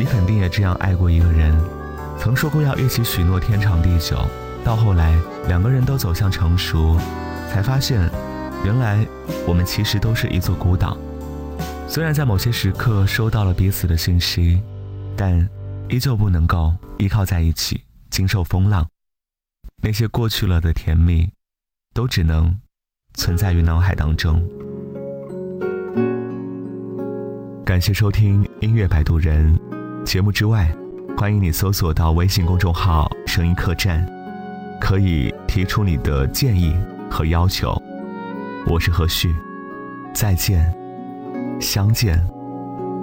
肯定也这样爱过一个人，曾说过要一起许诺天长地久，到后来两个人都走向成熟，才发现原来我们其实都是一座孤岛。虽然在某些时刻收到了彼此的信息，但依旧不能够依靠在一起经受风浪。那些过去了的甜蜜都只能存在于脑海当中。感谢收听音乐摆渡人，节目之外欢迎你搜索到微信公众号声音客栈，可以提出你的建议和要求。我是何旭，再见，相见。